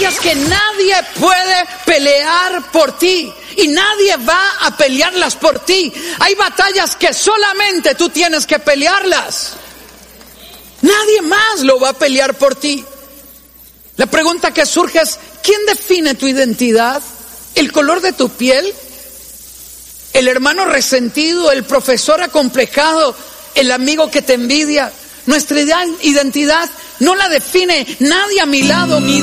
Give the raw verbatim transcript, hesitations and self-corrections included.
batallas que nadie puede pelear por ti. Y nadie va a pelearlas por ti. Hay batallas que solamente tú tienes que pelearlas. Nadie más lo va a pelear por ti. La pregunta que surge es, ¿quién define tu identidad? ¿El color de tu piel? ¿El hermano resentido? ¿El profesor acomplejado? ¿El amigo que te envidia? Nuestra identidad no la define nadie a mi lado. Mi